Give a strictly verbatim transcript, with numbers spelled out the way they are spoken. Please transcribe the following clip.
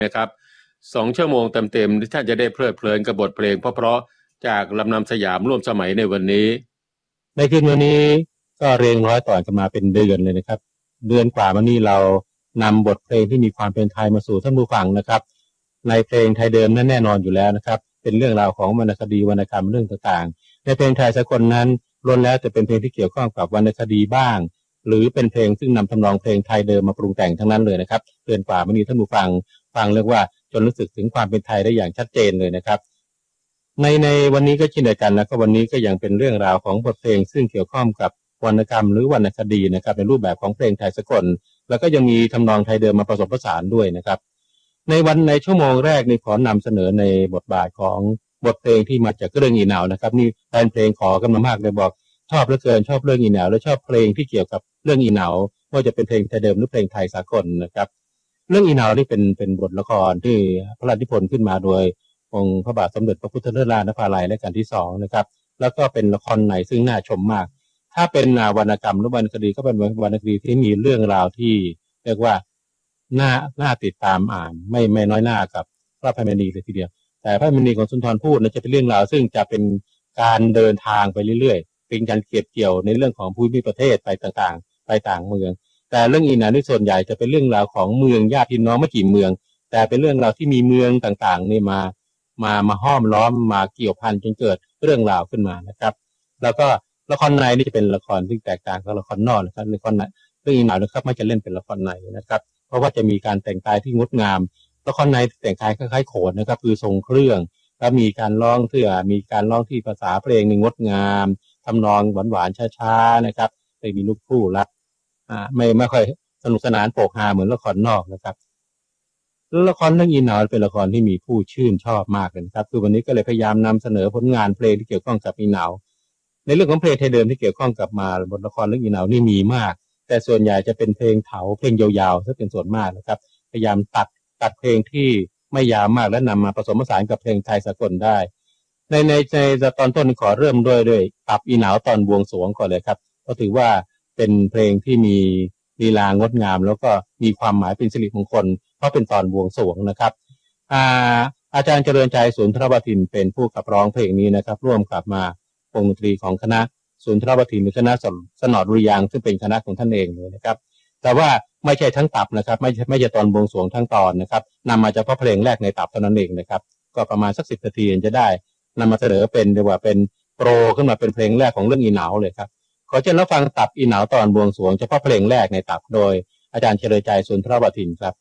นะครับสองชั่วโมงเต็มๆที่ท่านจะได้เพลิดเพลินกับบทเพลงเพราะๆจากลำนำสยามร่วมสมัยในวันนี้ในคืนวันนี้ก็เรียงร้อยต่อกันมาเป็นเดือนเลยนะครับเดือนกว่ามานี้เรานำบทเพลงที่มีความเป็นไทยมาสู่ท่านผู้ฟังนะครับในเพลงไทยเดิมนั้นแน่นอนอยู่แล้วนะครับเป็นเรื่องราวของวรรณคดีวรรณกรรมเรื่องต่างๆในเพลงไทยสากลนั้นล้วนแล้วจะเป็นเพลงที่เกี่ยวข้องกับวรรณคดีบ้างหรือเป็นเพลงซึ่งนำทำนองเพลงไทยเดิมมาปรุงแต่งทั้งนั้นเลยนะครับเดือนกว่ามานี้ท่านผู้ฟังฟังเรียกว่าจนรู้สึกถึงความเป็นไทยได้อย่างชัดเจนเลยนะครับในในวันนี้ก็เช่นเดียวกันแล้วก็วันนี้ก็ยังเป็นเรื่องราวของบทเพลงซึ่งเกี่ยวข้องกับวรรณกรรมหรือวรรณคดีนะครับในรูปแบบของเพลงไทยสากลแล้วก็ยังมีทำนองไทยเดิมมาผสมผสานด้วยนะครับในวันในชั่วโมงแรกนี่ขอนำเสนอในบทบาทของบทเพลงที่มาจากเรื่องอีเหนานะครับนี่แฟนเพลงขอกันมามากเลยบอกชอบเหลือเกินชอบเรื่องอีเหนาและชอบเพลงที่เกี่ยวกับเรื่องอีเหนาว่าจะเป็นเพลงไทยเดิมหรือเพลงไทยสากลนะครับเรื่องอีเหนานี่เป็นเป็นบทละครที่พระราชนิพนธ์ขึ้นมาโดยองค์พระบาทสมเด็จพระพุทธเลิศราชนภาลัยรัชกาลที่สองนะครับแล้วก็เป็นละครในซึ่งน่าชมมากถ้าเป็นวรรณกรรมหรือวรรณคดีก็เป็นวรรณคดีที่มีเรื่องราวที่เรียกว่าน่าน่าติดตามอ่านไม่ไม่น้อยหน้ากับพระอภัยมณีเลยทีเดียวแต่พระอภัยมณีของสุนทรภู่นะจะเป็นเรื่องราวซึ่งจะเป็นการเดินทางไปเรื่อยๆเป็นการเก็บเกี่ยวในเรื่องของภูมิประเทศไปต่างๆไปต่างเมืองแต่เรื่องอีเหนาในส่วนใหญ่จะเป็นเรื่องราวของเมืองญาติพี่น้องไม่กี่เมืองแต่เป็นเรื่องราวที่มีเมืองต่างๆนี่มามามาห้อมล้อมมาเกี่ยวพันจนเกิดเรื่องราวขึ้นมานะครับแล้วก็ละครในนี่จะเป็นละครที่แตกต่างกับละครนอกนะครับละครในเรื่องอีเหนานะครับไม่จะเล่นเป็นละครในนะครับเพราะว่าจะมีการแต่งกายที่งดงามละครในแต่งกายคล้ายๆโขนนะครับคือทรงเครื่องแล้วมีการร้องเพื่อมีการร้องที่ภาษาเพลงนี่งดงามทำนองหวานๆช้าๆนะครับไม่มีลูกคู่รักอ่าไม่ไม่ค่อยสนุกสนานโปกฮาเหมือนละครนอกนะครับละครเรื่องอีเหนาเป็นละครที่มีผู้ชื่นชอบมากเลยครับคือวันนี้ก็เลยพยายามนำเสนอผลงานเพลงที่เกี่ยวข้องกับอีเหนาในเรื่องของเพลงไทยเดิมที่เกี่ยวข้องกับมาบทละครเรื่องอีเหนานี่มีมากแต่ส่วนใหญ่จะเป็นเพลงเถาเพลงยาวๆซะเป็นส่วนมากนะครับพยายามตัดตัดเพลงที่ไม่ยาวมากและนำมาผสมผสานกับเพลงไทยสากลได้ในในในตอนต้นขอเริ่มด้วยด้วยตับอีเหนาตอนบวงสรวงก่อนเลยครับก็ถือว่าเป็นเพลงที่มีลีลางดงามแล้วก็มีความหมายเป็นสิริมงคลเพราะเป็นตอนบวงสรวงนะครับอาอาจารย์เจริญใจสุนทรวทินเป็นผู้ขับร้องเพลงนี้นะครับร่วมกับมาวงดนตรีของคณะสุนทรวทินหรือคณะสนอดุริยางค์ซึ่งเป็นคณะของท่านเองเลยนะครับแต่ว่าไม่ใช่ทั้งตับนะครับไม่ใช่ไม่ใช่ตอนบวงสรวงทั้งตอนนะครับนำมาเฉพาะเพลงแรกในตับเท่านั้นเองนะครับก็ประมาณสักสิบนาทีจะได้นำมาเสนอเป็นเรียกว่าเป็นโปรขึ้นมาเป็นเพลงแรกของเรื่องอีเหนาเลยครับขอเชิญรับฟังตับอีเหนาตอนบวงสรวงเฉพาะเพลงแรกในตับโดยอาจารย์เฉลิมใจสุนทรวทินครับ